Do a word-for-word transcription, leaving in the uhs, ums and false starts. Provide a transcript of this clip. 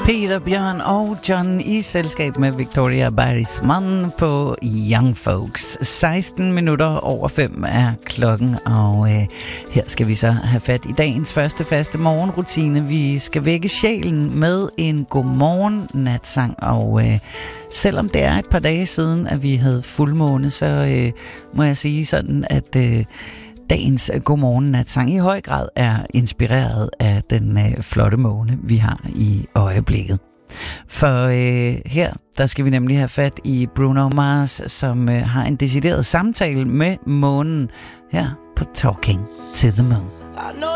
Peter, Bjørn og John i selskab med Victoria Barisman på Young Folks. seksten minutter over fem er klokken, og øh, her skal vi så have fat i dagens første faste morgenrutine. Vi skal vække sjælen med en godmorgen natsang, og øh, selvom det er et par dage siden, at vi havde fuldmåne, så øh, må jeg sige sådan, at øh, dagens godmorgen natsang i høj grad er inspireret af den øh, flotte måne, vi har i øjeblikket. For øh, her, der skal vi nemlig have fat i Bruno Mars, som øh, har en decideret samtale med månen her på Talking to the Moon. I know